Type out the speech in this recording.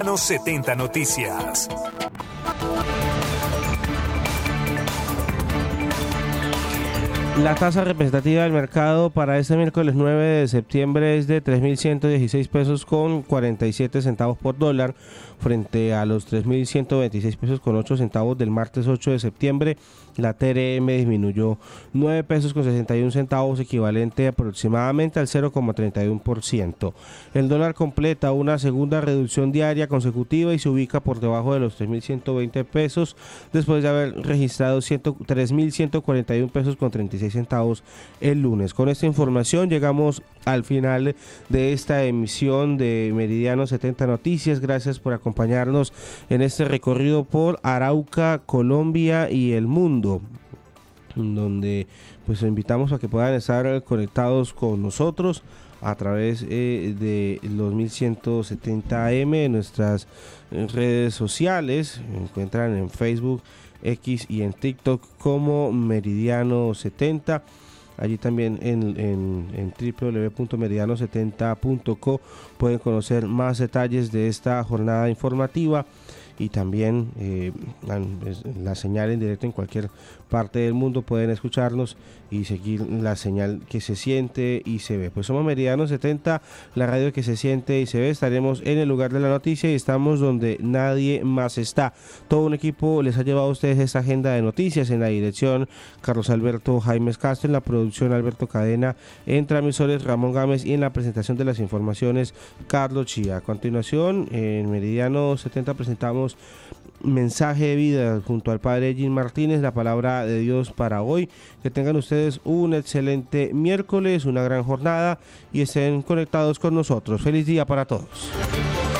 70 Noticias. La tasa representativa del mercado para este miércoles 9 de septiembre es de 3.116 pesos con 47 centavos por dólar, frente a los 3.126 pesos con 8 centavos del martes 8 de septiembre. La TRM disminuyó 9 pesos con 61 centavos, equivalente aproximadamente al 0,31%. El dólar completa una segunda reducción diaria consecutiva y se ubica por debajo de los 3.120 pesos, después de haber registrado 3.141 pesos con 36 centavos el lunes. Con esta información llegamos al final de esta emisión de Meridiano 70 Noticias. Gracias por acompañarnos en este recorrido por Arauca, Colombia y el mundo, donde pues invitamos a que puedan estar conectados con nosotros a través de los 1170 AM en nuestras redes sociales. Se encuentran en Facebook, X y en TikTok como Meridiano 70. Allí también en www.meridiano70.co pueden conocer más detalles de esta jornada informativa y también la señal en directo en cualquier parte del mundo. Pueden escucharnos y seguir la señal que se siente y se ve. Pues somos Meridiano 70, la radio que se siente y se ve. Estaremos en el lugar de la noticia y estamos donde nadie más está. Todo un equipo les ha llevado a ustedes esta agenda de noticias. En la dirección, Carlos Alberto Jaimes Castro; en la producción, Alberto Cadena; en transmisores, Ramón Gámez; y en la presentación de las informaciones, Carlos Chía. A continuación, en Meridiano 70 presentamos Mensaje de Vida junto al padre Jim Martínez, la palabra de Dios para hoy. Que tengan ustedes un excelente miércoles, una gran jornada y estén conectados con nosotros. Feliz día para todos.